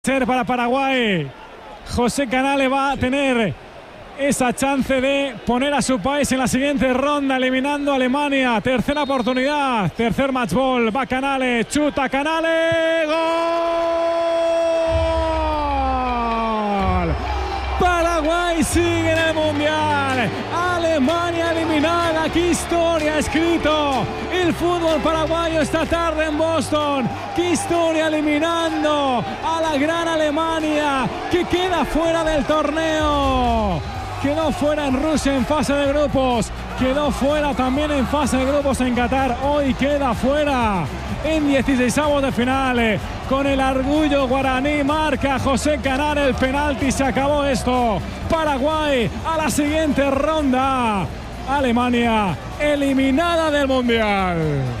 Ser para Paraguay. José Canale va a tener esa chance de poner a su país en la siguiente ronda, eliminando a Alemania. Tercera oportunidad, tercer match ball. Va Canale, chuta Canale, gol. Paraguay sigue en el mundial. Alemania eliminada. Qué historia ha escrito el fútbol paraguayo esta tarde en Boston. Qué historia, eliminando a la gran Alemania, que queda fuera del torneo. Quedó fuera en Rusia en fase de grupos. Quedó fuera también en fase de grupos en Qatar. Hoy queda fuera en 16avos de final. Con el orgullo guaraní marca José Canale el penalti. Se acabó esto. Paraguay a la siguiente ronda. Alemania eliminada del mundial.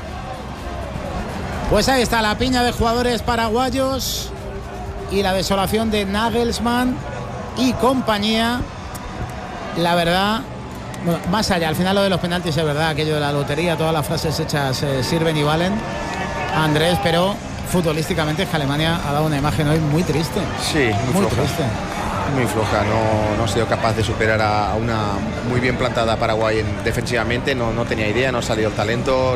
Pues ahí está la piña de jugadores paraguayos y la desolación de Nagelsmann y compañía. La verdad, bueno, más allá, al final lo de los penaltis es verdad, aquello de la lotería, todas las frases hechas sirven y valen, Andrés, pero futbolísticamente es que Alemania ha dado una imagen hoy muy triste. Sí, muy floja. Triste. Muy floja, no ha sido capaz de superar a una muy bien plantada Paraguay defensivamente, no tenía idea, no ha salido el talento,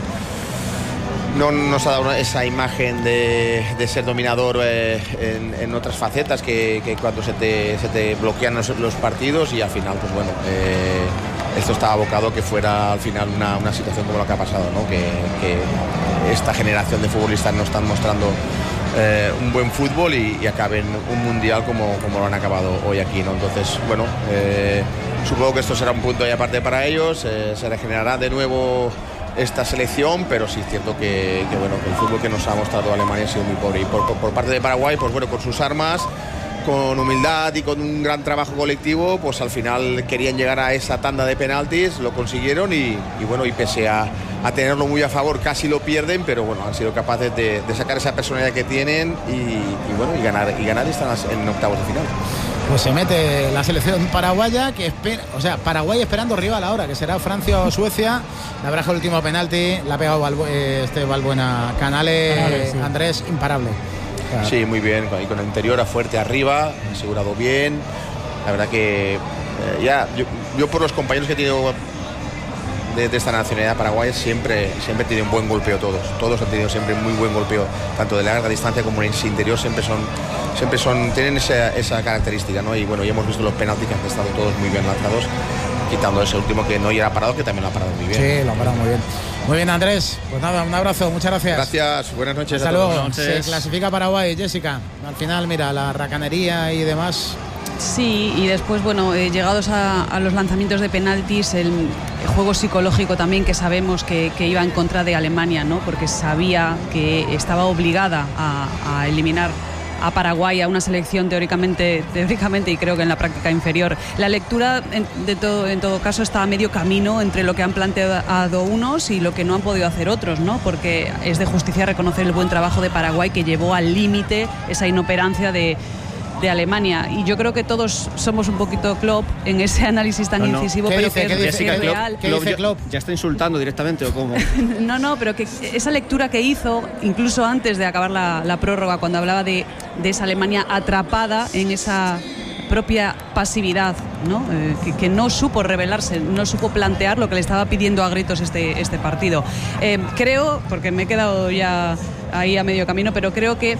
no nos ha dado esa imagen de ser dominador en otras facetas que cuando se te bloquean los partidos, y al final, pues bueno, esto estaba abocado que fuera al final una situación como la que ha pasado, ¿no? Que esta generación de futbolistas no están mostrando un buen fútbol y acaben un mundial como lo han acabado hoy aquí, ¿no? Entonces, bueno, supongo que esto será un punto y aparte para ellos, se regenerará de nuevo esta selección, pero sí es cierto que el fútbol que nos ha mostrado Alemania ha sido muy pobre, y por parte de Paraguay, pues bueno, con sus armas, con humildad y con un gran trabajo colectivo, pues al final querían llegar a esa tanda de penaltis, lo consiguieron y bueno, y pese a tenerlo muy a favor, casi lo pierden, pero bueno, han sido capaces de sacar esa personalidad que tienen y ganar, y están en octavos de final. Pues se mete la selección paraguaya, que espera, o sea, Paraguay esperando rival ahora, que será Francia o Suecia. La verdad, el último penalti la ha pegado Valbuena. Canale, sí. Andrés, imparable. Claro. Sí, muy bien, y con el interior a fuerte arriba, asegurado bien. La verdad que yo por los compañeros que he tenido de esta nacionalidad paraguaya siempre tienen un buen golpeo todos han tenido siempre muy buen golpeo, tanto de larga distancia como en ese interior, tienen esa característica, ¿no? Y bueno, ya hemos visto los penaltis que han estado todos muy bien lanzados, quitando ese último que no era parado, que también lo ha parado muy bien. Sí, lo ha parado muy bien. Muy bien, Andrés. Pues nada, un abrazo, muchas gracias. Gracias, buenas noches. Hasta luego. Se clasifica Paraguay, Jessica. Al final, mira, la racanería y demás. Sí, y después, bueno, llegados a los lanzamientos de penaltis, el juego psicológico también, que sabemos que iba en contra de Alemania, ¿no? Porque sabía que estaba obligada a eliminar a Paraguay, a una selección teóricamente y creo que en la práctica inferior. La lectura en todo caso está a medio camino entre lo que han planteado unos y lo que no han podido hacer otros, ¿no? Porque es de justicia reconocer el buen trabajo de Paraguay, que llevó al límite esa inoperancia de Alemania, y yo creo que todos somos un poquito Klopp en ese análisis tan incisivo, pero que es real. ¿Qué dice Klopp? ¿Ya está insultando directamente o cómo? No, pero que esa lectura que hizo incluso antes de acabar la prórroga, cuando hablaba de esa Alemania atrapada en esa propia pasividad, ¿no? Que no supo revelarse, no supo plantear lo que le estaba pidiendo a gritos este partido. Creo, porque me he quedado ya ahí a medio camino, pero creo que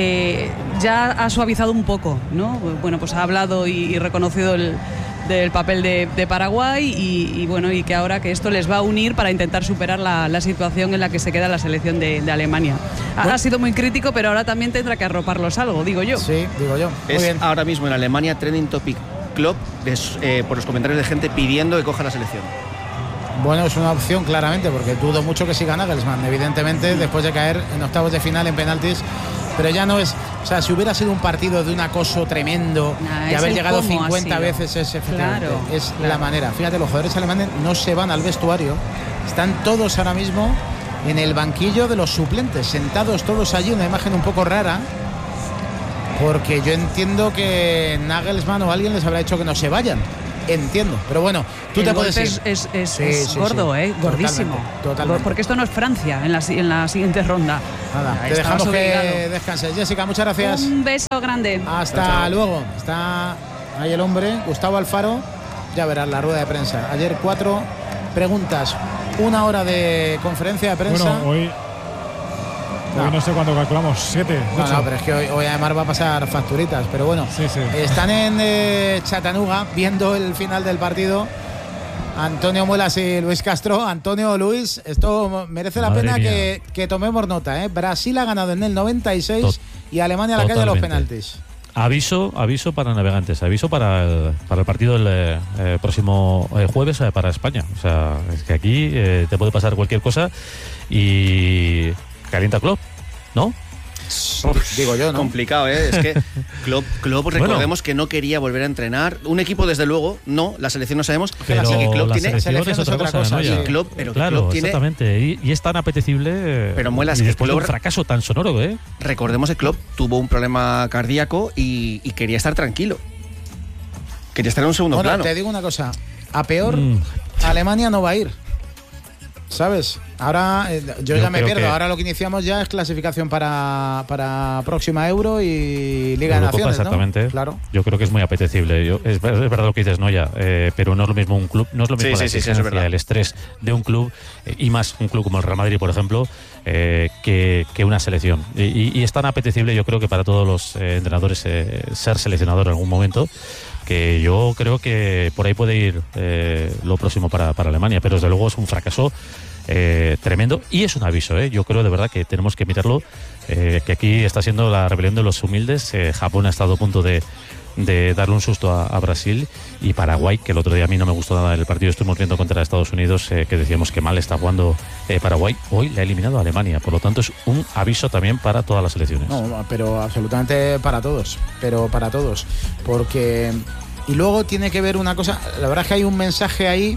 ya ha suavizado un poco, ¿no? Bueno, pues ha hablado y reconocido del papel de Paraguay y bueno, y que ahora que esto les va a unir para intentar superar la situación en la que se queda la selección de Alemania. Ha sido muy crítico, pero ahora también tendrá que arroparlos algo, digo yo. Sí, digo yo. Es bien. Ahora mismo en Alemania trending topic Klopp por los comentarios de gente pidiendo que coja la selección. Bueno, es una opción claramente, porque dudo mucho que siga Nagelsmann, evidentemente, después de caer en octavos de final en penaltis. Pero ya no es, o sea, si hubiera sido un partido de un acoso tremendo, de haber llegado 50 veces, claro. La manera. Fíjate, los jugadores alemanes no se van al vestuario, están todos ahora mismo en el banquillo de los suplentes, sentados todos allí, una imagen un poco rara, porque yo entiendo que Nagelsmann o alguien les habrá dicho que no se vayan. entiendo. Pero bueno, tú te puedes ir. Es gordo, gordísimo. Totalmente. Porque esto no es Francia en la siguiente ronda. Nada, te dejamos que descanses. Jessica, muchas gracias. Un beso grande. Hasta luego. Está ahí el hombre, Gustavo Alfaro. Ya verás la rueda de prensa. Ayer 4 preguntas, 1 hora de conferencia de prensa. Bueno, hoy no sé cuánto calculamos, 7. No, pero es que hoy además va a pasar facturitas. Pero bueno, sí. Están en Chattanooga viendo el final del partido. Antonio Muelas y Luis Castro. Antonio, Luis, esto merece la pena que tomemos nota. Brasil ha ganado en el 96 y Alemania a la calle de los penaltis. Aviso para navegantes, aviso para el partido del próximo jueves para España. O sea, es que aquí te puede pasar cualquier cosa y calienta Klopp, ¿no? Digo yo, ¿no? Complicado, ¿eh? Es que Klopp recordemos que no quería volver a entrenar. Un equipo, desde luego, no. La selección no sabemos. Pero Klopp la tiene selección es otra cosa, ¿no? Sí, Klopp tiene... Exactamente. Y es tan apetecible. Pero Muelas, y después de un fracaso tan sonoro, ¿eh? Recordemos que Klopp tuvo un problema cardíaco y quería estar tranquilo. Quería estar en un segundo plano. Te digo una cosa. A peor, Alemania no va a ir. ¿Sabes? Ahora yo ya me pierdo. Ahora lo que iniciamos ya es clasificación para próxima Euro y Liga de Naciones, exactamente. ¿no? Claro. Yo creo que es muy apetecible. Es verdad lo que dices, Noya, pero no es lo mismo un club, no es lo mismo la exigencia, el estrés de un club y más un club como el Real Madrid, por ejemplo, que una selección. Y es tan apetecible, yo creo que para todos los entrenadores ser seleccionador en algún momento, que yo creo que por ahí puede ir lo próximo para Alemania, pero desde luego es un fracaso tremendo y es un aviso. Yo creo de verdad que tenemos que mirarlo, que aquí está siendo la rebelión de los humildes. Japón ha estado a punto de darle un susto a Brasil, y Paraguay, que el otro día a mí no me gustó nada el partido, estuvimos viendo contra Estados Unidos, que decíamos que mal está jugando Paraguay, hoy le ha eliminado a Alemania, por lo tanto es un aviso también para todas las selecciones. No, pero absolutamente para todos, porque... Y luego tiene que ver una cosa, la verdad es que hay un mensaje ahí,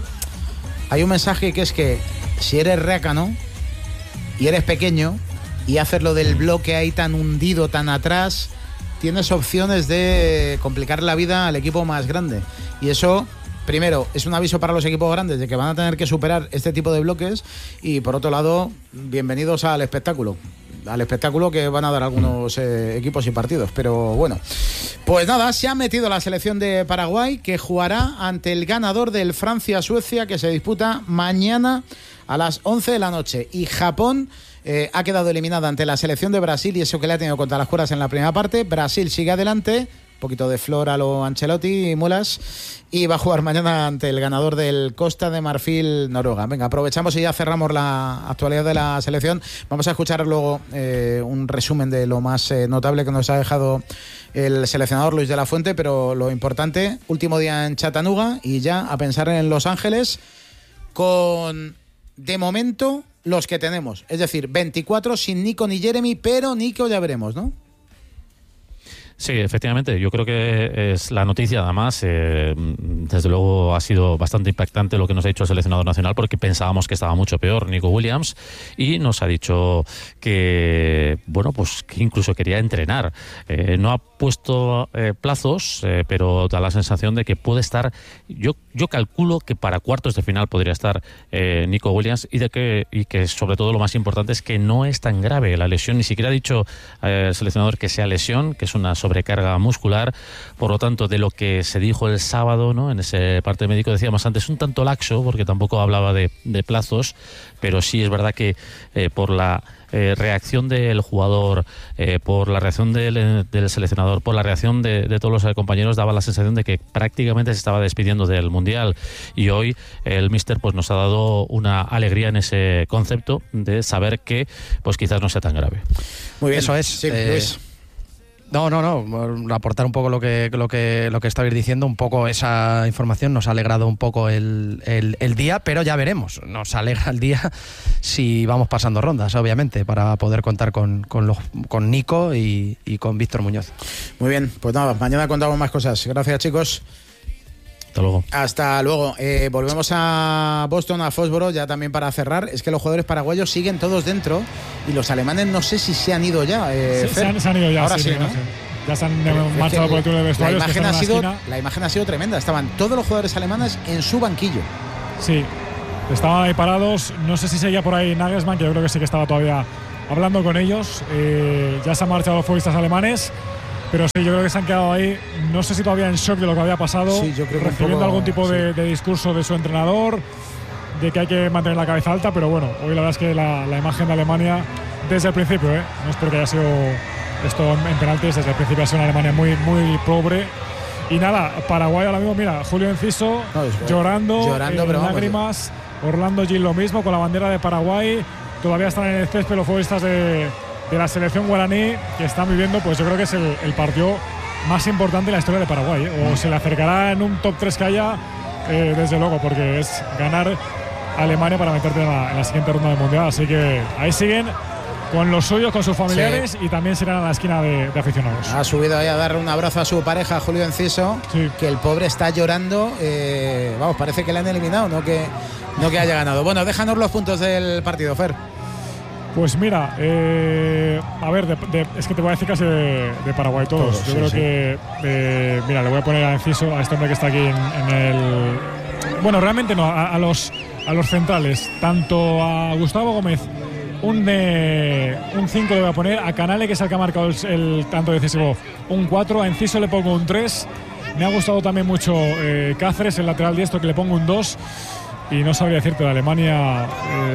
que es que si eres rácano y eres pequeño y haces lo del bloque ahí tan hundido, tan atrás, tienes opciones de complicar la vida al equipo más grande. Y eso, primero, es un aviso para los equipos grandes de que van a tener que superar este tipo de bloques, y por otro lado, bienvenidos al espectáculo que van a dar algunos equipos y partidos. Pero bueno, pues nada, se ha metido la selección de Paraguay, que jugará ante el ganador del Francia-Suecia, que se disputa mañana a las 11 de la noche. Y Japón ha quedado eliminada ante la selección de Brasil, y eso que le ha tenido contra las cuerdas en la primera parte. Brasil sigue adelante, un poquito de flor a lo Ancelotti y Muelas, y va a jugar mañana ante el ganador del Costa de Marfil-Noruega. Venga, aprovechamos y ya cerramos la actualidad de la selección. Vamos a escuchar luego un resumen de lo más notable que nos ha dejado el seleccionador Luis de la Fuente, pero lo importante, último día en Chattanooga y ya a pensar en Los Ángeles con, de momento, los que tenemos. Es decir, 24 sin Nico ni Jeremy, pero Nico ya veremos, ¿no? Sí, efectivamente, yo creo que es la noticia, además, desde luego ha sido bastante impactante lo que nos ha dicho el seleccionador nacional, porque pensábamos que estaba mucho peor Nico Williams, y nos ha dicho que, bueno, pues que incluso quería entrenar. No ha puesto plazos, pero da la sensación de que puede estar, yo calculo que para cuartos de final podría estar Nico Williams, y que sobre todo lo más importante es que no es tan grave la lesión. Ni siquiera ha dicho el seleccionador que sea lesión, que es una sobrecarga muscular. Por lo tanto, de lo que se dijo el sábado, ¿no?, en ese parte médico, decíamos antes, un tanto laxo, porque tampoco hablaba de plazos, pero sí es verdad que por la reacción del jugador, por la reacción del seleccionador, por la reacción de todos los compañeros, daba la sensación de que prácticamente se estaba despidiendo del Mundial. Y hoy el míster pues nos ha dado una alegría en ese concepto de saber que pues quizás no sea tan grave. Muy bien. Eso es. Sí, Luis. No, aportar un poco lo que estabais diciendo, un poco esa información nos ha alegrado un poco el día, pero ya veremos, nos alegra el día si vamos pasando rondas, obviamente, para poder contar con Nico y con Víctor Muñoz. Muy bien, pues nada, mañana contamos más cosas. Gracias, chicos. Hasta luego. Volvemos a Boston, a Foxboro, ya también para cerrar. Es que los jugadores paraguayos siguen todos dentro y los alemanes no sé si se han ido ya. Se han ido ya. Ahora sí, ¿no? Sí. ya se han marchado por el túnel de vestuarios. La imagen ha sido tremenda. Estaban todos los jugadores alemanes en su banquillo. Sí, estaban ahí parados. No sé si seguía por ahí Nagelsmann, que yo creo que sí que estaba todavía hablando con ellos. Ya se han marchado los futbolistas alemanes, pero sí, yo creo que se han quedado ahí. No sé si todavía en shock de lo que había pasado, sí, yo creo que recibiendo algún tipo de discurso de su entrenador, de que hay que mantener la cabeza alta. Pero bueno, hoy la verdad es que la imagen de Alemania desde el principio, no es porque haya sido esto en penaltis, desde el principio ha sido una Alemania muy, muy pobre. Y nada, Paraguay ahora mismo, mira, Julio Enciso llorando pero lágrimas, Orlando Gil lo mismo, con la bandera de Paraguay. Todavía están en el césped los futbolistas de la selección guaraní, que están viviendo, pues yo creo que es el partido más importante de la historia de Paraguay, o se le acercará en un top 3 que haya, desde luego, porque es ganar a Alemania para meterte en la siguiente ronda del Mundial. Así que ahí siguen con los suyos, con sus familiares, y también se irán a la esquina de aficionados. Ha subido ahí a darle un abrazo a su pareja, Julio Enciso, que el pobre está llorando. Vamos, parece que le han eliminado, no que haya ganado. Bueno, déjanos los puntos del partido, Fer. Pues mira, a ver, es que te voy a decir casi de Paraguay todos. Yo creo que, mira, le voy a poner a Enciso, a este hombre que está aquí en el... Bueno, realmente no, a los centrales, tanto a Gustavo Gómez, un 5 le voy a poner, a Canale, que es el que ha marcado el tanto decisivo, un 4, a Enciso le pongo un 3, me ha gustado también mucho Cáceres, el lateral diestro, que le pongo un 2, y no sabría decirte de Alemania,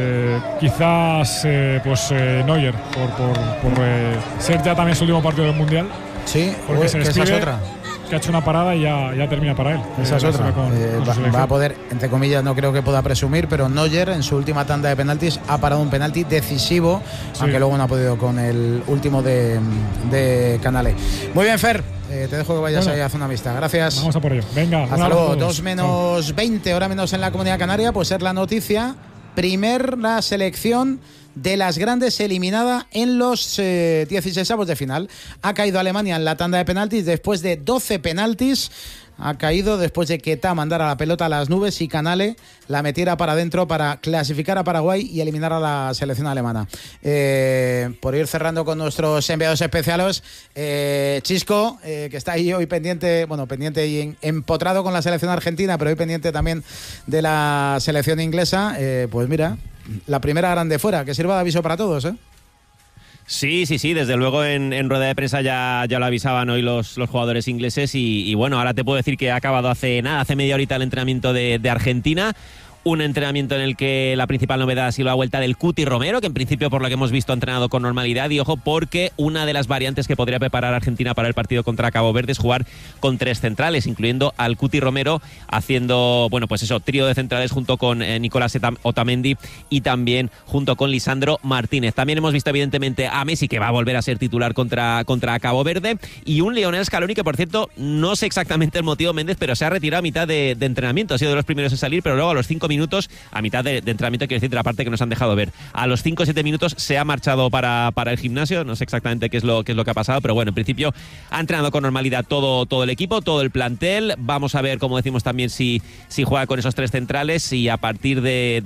quizás Neuer, por ser ya también su último partido del Mundial. Sí, porque se esa es otra. Que ha hecho una parada y ya termina para él. Esa es otra. Va a poder, entre comillas, no creo que pueda presumir, pero Neuer en su última tanda de penaltis ha parado un penalti decisivo, aunque luego no ha podido con el último de Canale. Muy bien, Fer. Te dejo que vayas ahí a hacer una vista. Gracias. Vamos a por ello. Venga. Hasta luego. 2 menos 20, hora menos en la Comunidad Canaria. Pues es la noticia. La selección de las grandes eliminada en los 16avos de final. Ha caído Alemania en la tanda de penaltis después de 12 penaltis. Ha caído después de que Tá mandara la pelota a las nubes y Canale la metiera para adentro para clasificar a Paraguay y eliminar a la selección alemana. Por ir cerrando con nuestros enviados especiales, Chisco, que está ahí hoy pendiente y empotrado con la selección argentina, pero hoy pendiente también de la selección inglesa. Pues mira, la primera grande fuera, que sirva de aviso para todos, ¿eh? Sí, desde luego en rueda de prensa ya lo avisaban hoy los jugadores ingleses y bueno, ahora te puedo decir que ha acabado hace media horita el entrenamiento de Argentina. Un entrenamiento en el que la principal novedad ha sido la vuelta del Cuti Romero, que en principio, por lo que hemos visto, ha entrenado con normalidad. Y ojo, porque una de las variantes que podría preparar Argentina para el partido contra Cabo Verde es jugar con 3 centrales, incluyendo al Cuti Romero, haciendo, trío de centrales junto con Nicolás Otamendi y también junto con Lisandro Martínez. También hemos visto, evidentemente, a Messi, que va a volver a ser titular contra Cabo Verde, y un Lionel Scaloni que, por cierto, no sé exactamente el motivo, Méndez, pero se ha retirado a mitad de entrenamiento. Ha sido de los primeros en salir, pero luego a los 5 minutos, a mitad de entrenamiento, quiero decir, de la parte que nos han dejado ver, a los 5 o 7 minutos se ha marchado para el gimnasio. No sé exactamente qué es lo que ha pasado, pero bueno, en principio ha entrenado con normalidad todo el equipo, todo el plantel. Vamos a ver, como decimos también, si juega con esos 3 centrales, y a partir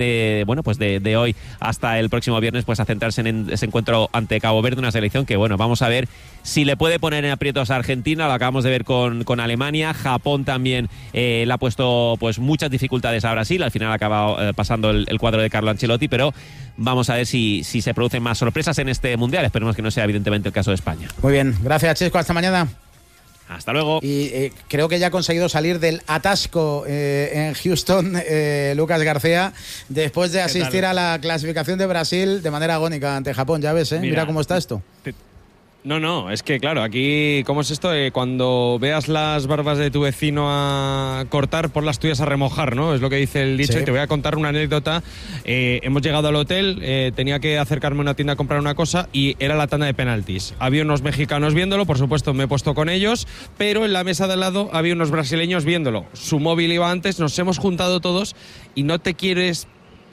de hoy hasta el próximo viernes, pues a centrarse en ese encuentro ante Cabo Verde, una selección que, vamos a ver si le puede poner en aprietos a Argentina. Lo acabamos de ver con Alemania. Japón también le ha puesto pues muchas dificultades a Brasil. Al final ha acabado pasando el cuadro de Carlo Ancelotti, pero vamos a ver si se producen más sorpresas en este Mundial. Esperemos que no sea evidentemente el caso de España. Muy bien, gracias, Chisco, hasta mañana. Hasta luego. Y creo que ya ha conseguido salir del atasco en Houston, Lucas García, después de asistir a la clasificación de Brasil de manera agónica ante Japón. Ya ves, mira cómo está esto. No, es que claro, aquí, ¿cómo es esto? Cuando veas las barbas de tu vecino a cortar, por las tuyas a remojar, ¿no? Es lo que dice el dicho. Sí. Y te voy a contar una anécdota. Hemos llegado al hotel, tenía que acercarme a una tienda a comprar una cosa y era la tanda de penaltis. Había unos mexicanos viéndolo, por supuesto me he puesto con ellos, pero en la mesa de al lado había unos brasileños viéndolo. Su móvil iba antes, nos hemos juntado todos y no te quieres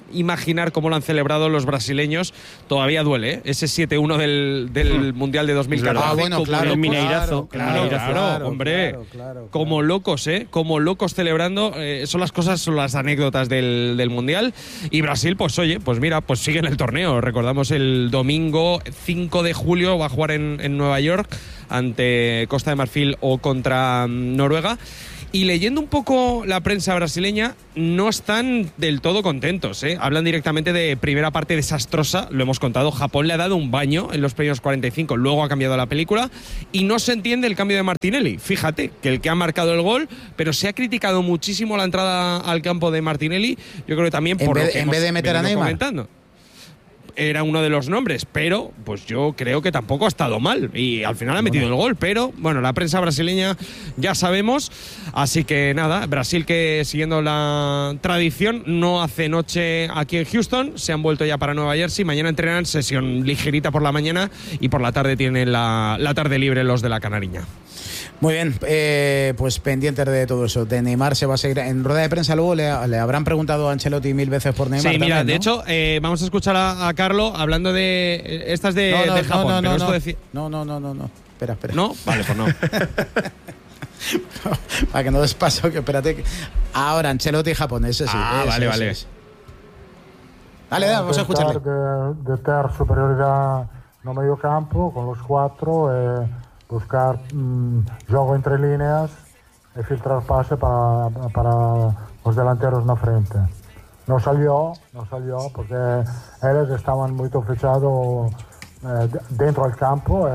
imaginar cómo lo han celebrado los brasileños. Todavía duele, ¿eh? Ese 7-1 del Mundial de 2014. Ah, bueno, claro, el Mineirazo. Claro, hombre. Como locos, como locos celebrando. Son las cosas, son las anécdotas del Mundial. Y Brasil, pues oye, pues mira, pues sigue en el torneo. Recordamos el domingo 5 de julio va a jugar en Nueva York ante Costa de Marfil o contra Noruega. Y leyendo un poco la prensa brasileña, no están del todo contentos, ¿eh? Hablan directamente de primera parte desastrosa, lo hemos contado. Japón le ha dado un baño en los primeros 45, luego ha cambiado la película y no se entiende el cambio de Martinelli. Fíjate que el que ha marcado el gol, pero se ha criticado muchísimo la entrada al campo de Martinelli. Yo creo que también por en vez de meter a Neymar. Comentando. Era uno de los nombres, pero pues yo creo que tampoco ha estado mal y al final ha metido el gol, pero bueno, la prensa brasileña ya sabemos, así que nada, Brasil, que siguiendo la tradición no hace noche aquí en Houston, se han vuelto ya para Nueva Jersey, mañana entrenan, sesión ligerita por la mañana y por la tarde tienen la tarde libre los de la Canariña. Muy bien, pues pendientes de todo eso. De Neymar se va a seguir. En rueda de prensa luego le habrán preguntado a Ancelotti 1000 veces por Neymar. Sí, mira, también, ¿no? De hecho, vamos a escuchar a Carlo hablando de estas de Japón. No. Espera. ¿No? Vale, pues no. Para que no des paso, que espérate. Ahora, Ancelotti japonés, sí. Vale. Dale, vamos a escucharle. De tener superioridad no medio campo con los 4. Buscar juego entre líneas y filtrar pase para los delanteros na frente. No salió porque ellos estaban muy fechados dentro del campo.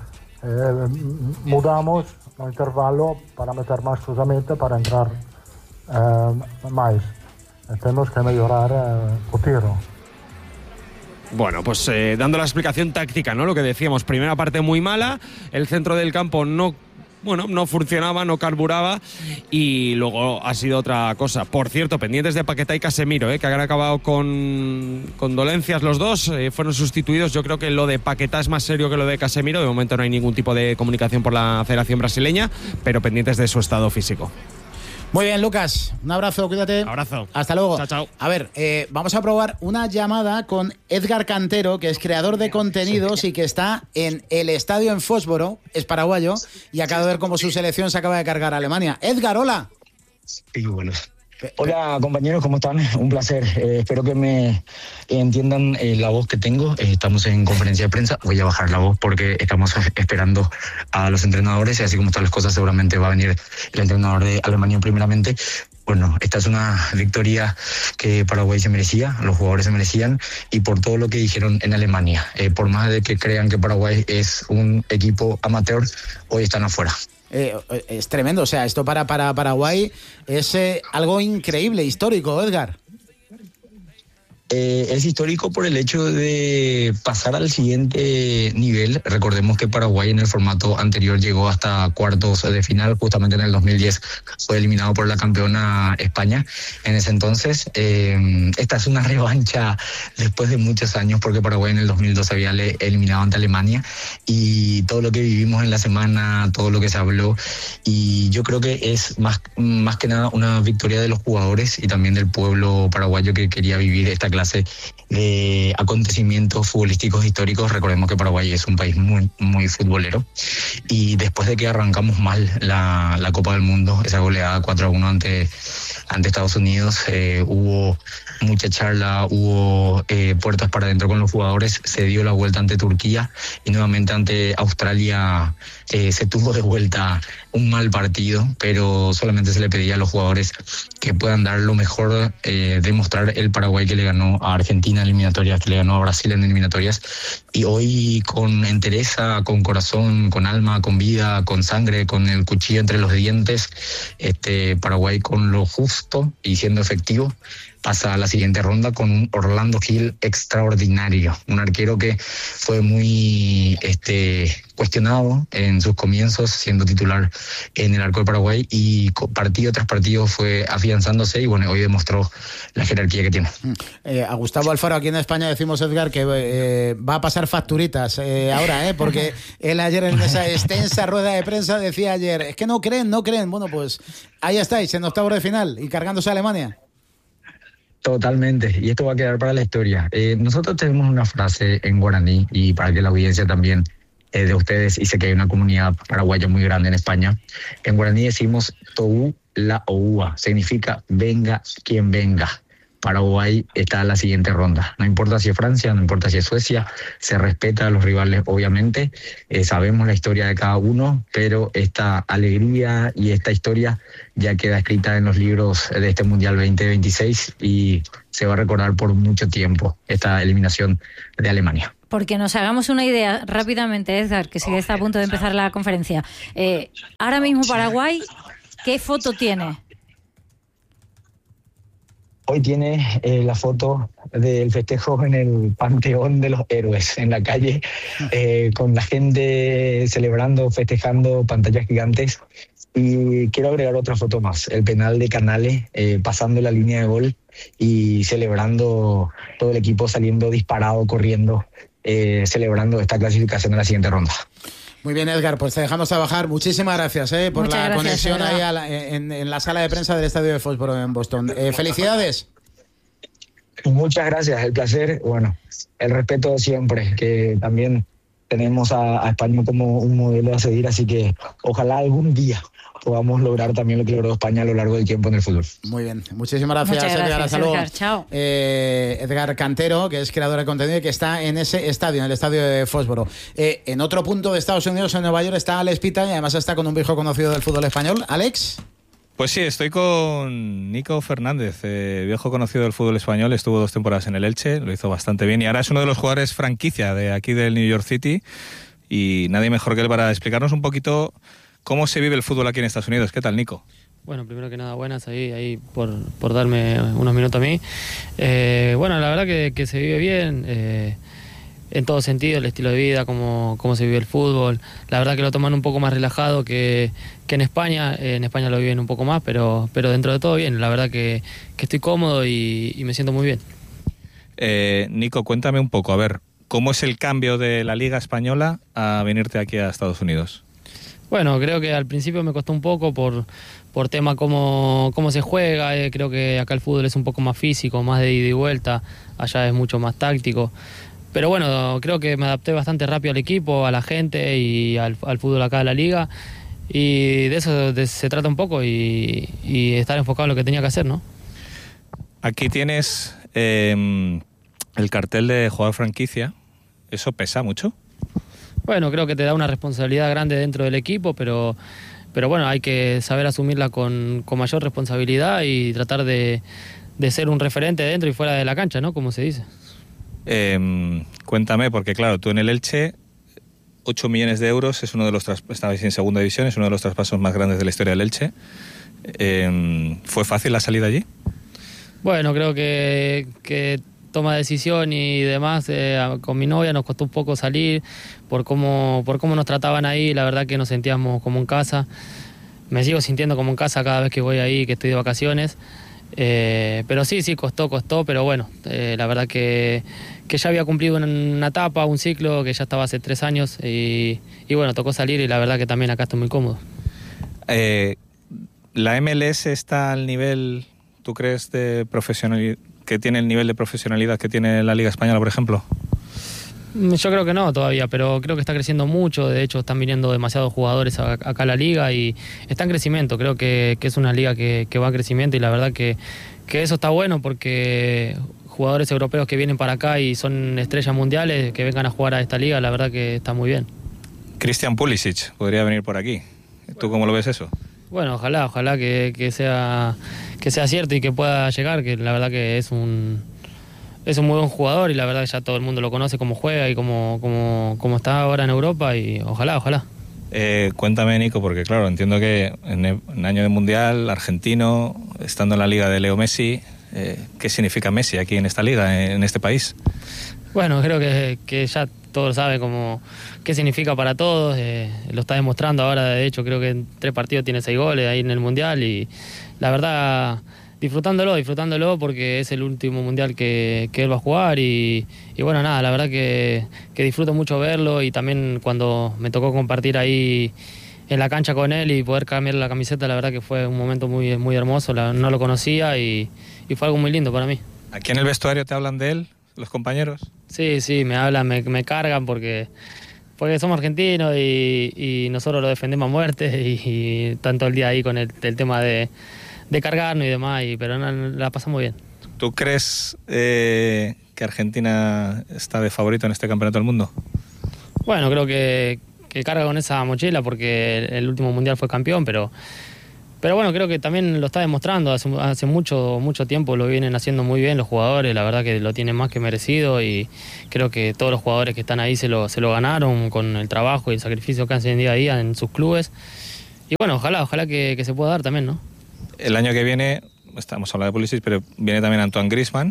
Mudamos el intervalo para meter más cruzamiento para entrar más. Tenemos que mejorar el tiro. Bueno, pues dando la explicación táctica, ¿no? Lo que decíamos, primera parte muy mala, el centro del campo no funcionaba, no carburaba y luego ha sido otra cosa. Por cierto, pendientes de Paquetá y Casemiro, que han acabado con dolencias los dos, fueron sustituidos. Yo creo que lo de Paquetá es más serio que lo de Casemiro. De momento no hay ningún tipo de comunicación por la Federación Brasileña, pero pendientes de su estado físico. Muy bien, Lucas, un abrazo, cuídate. Abrazo. Hasta luego. Chao. A ver, vamos a probar una llamada con Edgar Cantero, que es creador de contenidos y que está en el estadio en Fósforo, es paraguayo, y acaba de ver cómo su selección se acaba de cargar a Alemania. Edgar, hola. Sí, bueno. Hola compañeros, ¿cómo están? Un placer. Espero que me entiendan la voz que tengo. Estamos en conferencia de prensa. Voy a bajar la voz porque estamos esperando a los entrenadores y así como están las cosas seguramente va a venir el entrenador de Alemania primeramente. Bueno, esta es una victoria que Paraguay se merecía, los jugadores se merecían y por todo lo que dijeron en Alemania. Por más de que crean que Paraguay es un equipo amateur, hoy están afuera. Es tremendo, o sea, esto para Paraguay es algo increíble, histórico, Edgar. Es histórico por el hecho de pasar al siguiente nivel. Recordemos que Paraguay en el formato anterior llegó hasta cuartos de final, justamente en el 2010 fue eliminado por la campeona España. En ese entonces, esta es una revancha después de muchos años, porque Paraguay en el 2002 había eliminado ante Alemania, y todo lo que vivimos en la semana, todo lo que se habló, y yo creo que es más que nada una victoria de los jugadores y también del pueblo paraguayo que quería vivir esta clase de acontecimientos futbolísticos históricos. Recordemos que Paraguay es un país muy, muy futbolero y después de que arrancamos mal la Copa del Mundo, esa goleada 4-1 ante Estados Unidos, hubo mucha charla, hubo puertas para adentro con los jugadores, se dio la vuelta ante Turquía y nuevamente ante Australia se tuvo de vuelta un mal partido, pero solamente se le pedía a los jugadores que puedan dar lo mejor, demostrar el Paraguay que le ganó a Argentina en eliminatorias, que le ganó a Brasil en eliminatorias, y hoy con entereza, con corazón, con alma, con vida, con sangre, con el cuchillo entre los dientes, Paraguay con lo justo y siendo efectivo pasa a la siguiente ronda con un Orlando Gil extraordinario, un arquero que fue muy cuestionado en sus comienzos siendo titular en el arco de Paraguay y partido tras partido fue afianzándose y bueno, hoy demostró la jerarquía que tiene. A Gustavo Alfaro aquí en España decimos, Edgar, que va a pasar facturitas ahora, porque él ayer en esa extensa rueda de prensa decía ayer, es que no creen, bueno, pues ahí estáis en octavos de final y cargándose a Alemania. Totalmente, y esto va a quedar para la historia. Nosotros tenemos una frase en guaraní, y para que la audiencia también de ustedes, y sé que hay una comunidad paraguaya muy grande en España, en guaraní decimos Tou la Oua, significa venga quien venga. Paraguay está en la siguiente ronda. No importa si es Francia, no importa si es Suecia, se respeta a los rivales, obviamente. Sabemos la historia de cada uno, pero esta alegría y esta historia ya queda escrita en los libros de este Mundial 2026 y se va a recordar por mucho tiempo esta eliminación de Alemania. Porque nos hagamos una idea rápidamente, Edgar, que sí está a punto de empezar la conferencia. Ahora mismo Paraguay, ¿qué foto tiene? Hoy tiene la foto del festejo en el Panteón de los Héroes, en la calle, con la gente celebrando, festejando, pantallas gigantes. Y quiero agregar otra foto más, el penal de Canales, pasando la línea de gol y celebrando, todo el equipo saliendo disparado, corriendo, celebrando esta clasificación a la siguiente ronda. Muy bien, Edgar, pues te dejamos trabajar. Muchísimas gracias por Muchas la gracias, conexión ahí en la sala de prensa del Estadio de Foxboro en Boston. Felicidades. Muchas gracias, el placer, bueno, el respeto de siempre, que también tenemos a España como un modelo a seguir, así que ojalá algún día podamos lograr también lo que logró España a lo largo del tiempo en el fútbol. Muy bien, muchísimas gracias, Edgar. Hasta luego. Edgar, chao. Edgar Cantero, que es creador de contenido y que está en ese estadio, en el estadio de Foxboro. En otro punto de Estados Unidos, en Nueva York, está Alex Pita y además está con un viejo conocido del fútbol español. Alex. Pues sí, estoy con Nico Fernández, viejo conocido del fútbol español, estuvo 2 temporadas en el Elche, lo hizo bastante bien y ahora es uno de los jugadores franquicia de aquí del New York City y nadie mejor que él para explicarnos un poquito cómo se vive el fútbol aquí en Estados Unidos. ¿Qué tal, Nico? Bueno, primero que nada, buenas ahí por darme unos minutos a mí. Bueno, la verdad que se vive bien, en todo sentido, el estilo de vida, cómo se vive el fútbol. La verdad que lo toman un poco más relajado que en España. En España lo viven un poco más, pero dentro de todo bien. La verdad que estoy cómodo y me siento muy bien. Nico, cuéntame un poco, a ver, ¿cómo es el cambio de la Liga Española a venirte aquí a Estados Unidos? Bueno, creo que al principio me costó un poco por tema cómo se juega. Creo que acá el fútbol es un poco más físico, más de ida y vuelta. Allá es mucho más táctico. Pero bueno, creo que me adapté bastante rápido al equipo, a la gente y al fútbol acá de la liga. Y de eso se trata un poco y estar enfocado en lo que tenía que hacer, ¿no? Aquí tienes el cartel de jugador franquicia. ¿Eso pesa mucho? Bueno, creo que te da una responsabilidad grande dentro del equipo, pero bueno, hay que saber asumirla con mayor responsabilidad y tratar de ser un referente dentro y fuera de la cancha, ¿no? Como se dice. Cuéntame, porque claro, tú en el Elche, 8 millones de euros, es uno de los estabais en segunda división, es uno de los traspasos más grandes de la historia del Elche. ¿Fue fácil la salida allí? Bueno, creo que toma de decisión y demás, con mi novia nos costó un poco salir por cómo nos trataban ahí. La verdad que nos sentíamos como en casa. Me sigo sintiendo como en casa cada vez que voy ahí, que estoy de vacaciones. Pero sí, costó, pero bueno, la verdad que ya había cumplido una etapa, un ciclo que ya estaba hace 3 años y bueno, tocó salir y la verdad que también acá estoy muy cómodo. ¿La MLS está al nivel, tú crees, de profesionalidad, que tiene el nivel de profesionalidad que tiene la Liga Española, por ejemplo? Yo creo que no todavía, pero creo que está creciendo mucho. De hecho, están viniendo demasiados jugadores acá a la liga y está en crecimiento. Creo que es una liga que va en crecimiento y la verdad que eso está bueno porque jugadores europeos que vienen para acá y son estrellas mundiales, que vengan a jugar a esta liga, la verdad que está muy bien. Christian Pulisic podría venir por aquí. ¿Tú cómo lo ves eso? Bueno, ojalá que sea cierto y que pueda llegar, que la verdad que es un muy buen jugador y la verdad que ya todo el mundo lo conoce cómo juega y cómo está ahora en Europa y ojalá. Cuéntame, Nico, porque claro, entiendo que en año de Mundial, argentino, estando en la liga de Leo Messi, ¿qué significa Messi aquí en esta liga, en este país? Bueno, creo que ya todos saben qué significa para todos, lo está demostrando ahora. De hecho, creo que en 3 partidos tiene 6 goles ahí en el Mundial y la verdad disfrutándolo porque es el último Mundial que él va a jugar y bueno, nada, la verdad que disfruto mucho verlo y también cuando me tocó compartir ahí en la cancha con él y poder cambiar la camiseta, la verdad que fue un momento muy, muy hermoso, no lo conocía y fue algo muy lindo para mí. ¿Aquí en el vestuario te hablan de él, los compañeros? Sí, me hablan, me cargan porque somos argentinos y nosotros lo defendemos a muerte y tanto el día ahí con el tema de cargarnos y demás, pero la pasamos bien. ¿Tú crees que Argentina está de favorito en este campeonato del mundo? Bueno, creo que carga con esa mochila porque el último mundial fue campeón, pero bueno, creo que también lo está demostrando. Hace mucho tiempo lo vienen haciendo muy bien los jugadores, la verdad que lo tienen más que merecido y creo que todos los jugadores que están ahí se lo ganaron con el trabajo y el sacrificio que hacen día a día en sus clubes. Y bueno, ojalá que se pueda dar también, ¿no? El año que viene, estamos hablando de Pulisic, pero viene también Antoine Griezmann.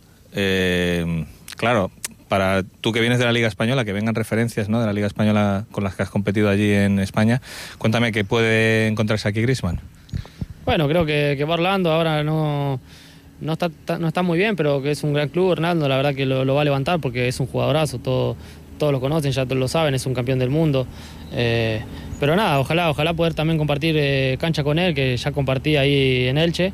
Claro, para tú que vienes de la Liga Española, que vengan referencias, ¿no?, de la Liga Española con las que has competido allí en España, cuéntame qué puede encontrarse aquí Griezmann. Bueno, creo que va Orlando ahora no está muy bien, pero que es un gran club. Orlando la verdad que lo va a levantar porque es un jugadorazo, todos lo conocen, ya todos lo saben, es un campeón del mundo. Pero nada, ojalá poder también compartir cancha con él, que ya compartí ahí en Elche.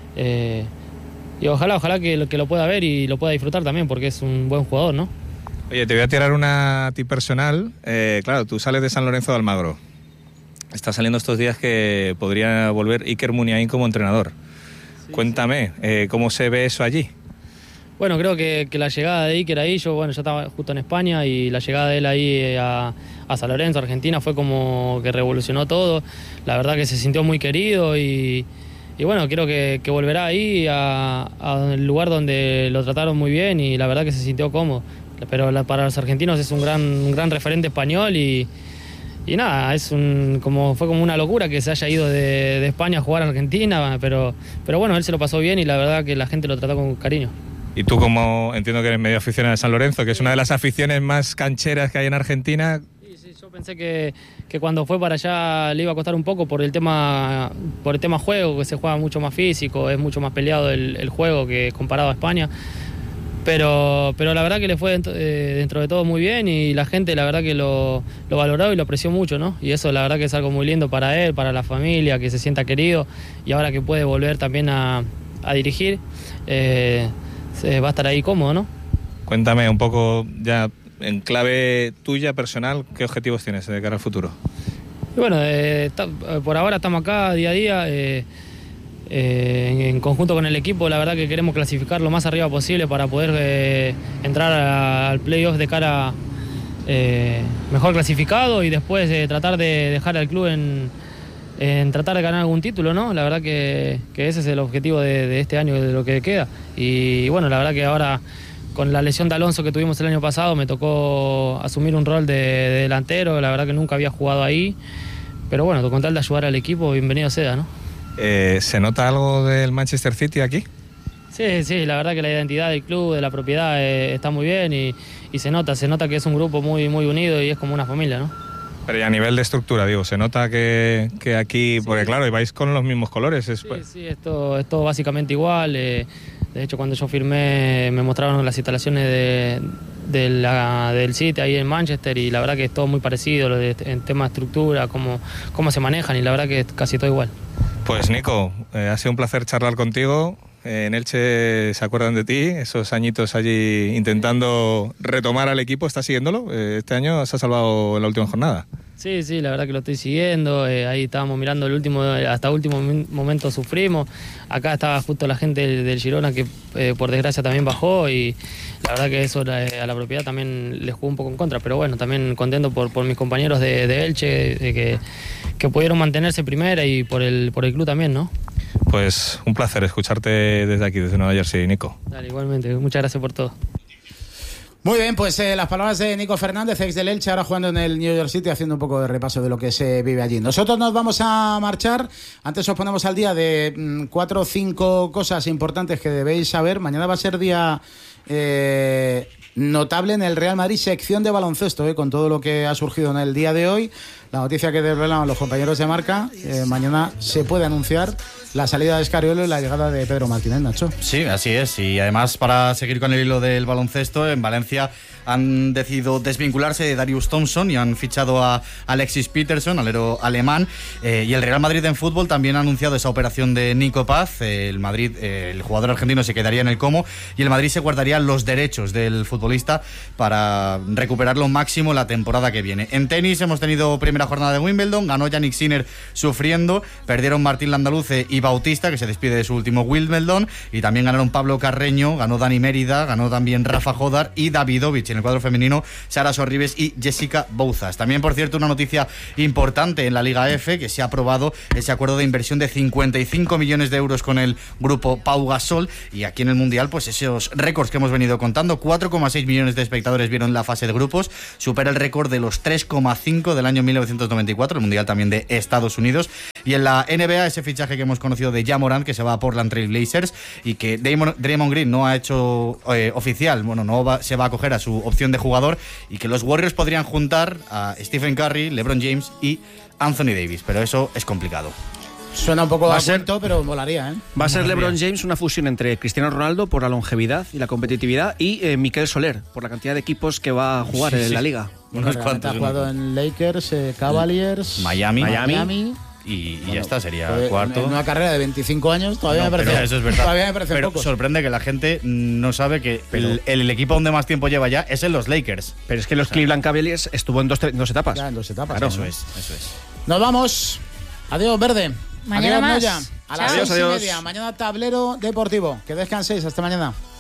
Y ojalá que lo pueda ver y lo pueda disfrutar también, porque es un buen jugador, ¿no? Oye, te voy a tirar una a ti personal. Claro, tú sales de San Lorenzo de Almagro. Está saliendo estos días que podría volver Iker Muniain como entrenador. Sí, cuéntame, ¿cómo se ve eso allí? Bueno, creo que la llegada de Iker ahí, yo estaba justo en España y la llegada de él ahí a San Lorenzo, Argentina, fue como que revolucionó todo. La verdad que se sintió muy querido y bueno, creo que volverá ahí al lugar donde lo trataron muy bien y la verdad que se sintió cómodo. Pero para los argentinos es un gran referente español y nada, fue como una locura que se haya ido de España a jugar a Argentina, pero bueno, él se lo pasó bien y la verdad que la gente lo trató con cariño. Y tú, como entiendo que eres medio aficionado de San Lorenzo, que es una de las aficiones más cancheras que hay en Argentina. Sí, yo pensé que cuando fue para allá le iba a costar un poco por el tema juego, que se juega mucho más físico, es mucho más peleado el juego que comparado a España. Pero la verdad que le fue dentro de todo muy bien y la gente la verdad que lo valoró y lo apreció mucho, ¿no? Y eso la verdad que es algo muy lindo para él, para la familia, que se sienta querido y ahora que puede volver también a dirigir, va a estar ahí cómodo, ¿no? Cuéntame un poco ya en clave tuya personal, ¿qué objetivos tienes de cara al futuro? Y bueno, por ahora estamos acá día a día. En conjunto con el equipo, la verdad que queremos clasificar lo más arriba posible para poder entrar al playoff de cara mejor clasificado y después tratar de dejar al club en tratar de ganar algún título, ¿no? La verdad que ese es el objetivo de este año, de lo que queda. Y bueno, la verdad que ahora con la lesión de Alonso que tuvimos el año pasado me tocó asumir un rol de delantero, la verdad que nunca había jugado ahí, pero bueno, con tal de ayudar al equipo, bienvenido sea, ¿no? ¿Se nota algo del Manchester City aquí? Sí, la verdad que la identidad del club, de la propiedad está muy bien y se nota que es un grupo muy unido y es como una familia, ¿no? Pero y a nivel de estructura, digo, se nota que aquí, sí, porque claro, vais con los mismos colores. Sí, esto es todo básicamente igual. De hecho, cuando yo firmé me mostraron las instalaciones del City ahí en Manchester y la verdad que es todo muy parecido en tema de estructura, cómo se manejan y la verdad que es casi todo igual. Pues Nico, ha sido un placer charlar contigo. En Elche se acuerdan de ti, esos añitos allí intentando retomar al equipo. ¿Estás siguiéndolo? Este año se ha salvado en la última jornada. Sí, la verdad que lo estoy siguiendo. Ahí estábamos mirando hasta el último momento sufrimos. Acá estaba justo la gente del Girona que por desgracia también bajó y la verdad que eso a la propiedad también le jugó un poco en contra. Pero bueno, también contento por mis compañeros de Elche que pudieron mantenerse primera y por el club también, ¿no? Pues un placer escucharte desde aquí, desde Nueva Jersey, Nico. Dale, igualmente, muchas gracias por todo. Muy bien, pues las palabras de Nico Fernández, ex del Elche, ahora jugando en el New York City, haciendo un poco de repaso de lo que se vive allí. Nosotros nos vamos a marchar. Antes os ponemos al día de 4 o 5 cosas importantes que debéis saber. Mañana va a ser día notable en el Real Madrid, sección de baloncesto, con todo lo que ha surgido en el día de hoy. La noticia que desvelaban los compañeros de Marca, mañana se puede anunciar la salida de Escariolo y la llegada de Pedro Martínez, Nacho. Sí, así es. Y además, para seguir con el hilo del baloncesto, en Valencia han decidido desvincularse de Darius Thompson y han fichado a Alexis Peterson, alero alemán. Y el Real Madrid en fútbol también ha anunciado esa operación de Nico Paz. El jugador argentino se quedaría en el Como y el Madrid se guardaría los derechos del futbolista para recuperar lo máximo la temporada que viene. En tenis hemos tenido primera jornada de Wimbledon, ganó Jannik Sinner sufriendo, perdieron Martín Landaluce y Bautista, que se despide de su último Wimbledon, y también ganaron Pablo Carreño, ganó Dani Mérida, ganó también Rafa Jodar y Davidovich. En el cuadro femenino, Sara Sorribes y Jessica Bouzas. También, por cierto, una noticia importante en la Liga F, que se ha aprobado ese acuerdo de inversión de 55 millones de euros con el grupo Pau Gasol, y aquí en el Mundial, pues esos récords que hemos venido contando, 4,6 millones de espectadores vieron la fase de grupos, supera el récord de los 3,5 del año 1994, el Mundial también de Estados Unidos. Y en la NBA, ese fichaje que hemos conocido de Ja Morant, que se va a Portland Trail Blazers y que Draymond Green no ha hecho oficial, se va a acoger a su opción de jugador, y que los Warriors podrían juntar a Stephen Curry, LeBron James y Anthony Davis, pero eso es complicado. Suena un poco a cuento, pero molaría, ¿eh? Va a ser LeBron James una fusión entre Cristiano Ronaldo por la longevidad y la competitividad y Mikel Soler por la cantidad de equipos que va a jugar en la liga. Unos cuantos. Ha jugado en Lakers, Cavaliers, Miami. Y ya está, sería cuarto. En una carrera de 25 años todavía me parece. Eso es verdad. Todavía me parece pero poco. Sorprende que la gente no sabe que el equipo donde más tiempo lleva ya es en los Lakers. Pero es que los Cleveland Cavaliers estuvo en dos etapas. Ya, en 2 etapas. Claro, eso es. Nos vamos. Adiós, Verde. Mañana adiós, más. Noya. A las 6:30. Adiós. Mañana tablero deportivo. Que descanséis. Hasta mañana.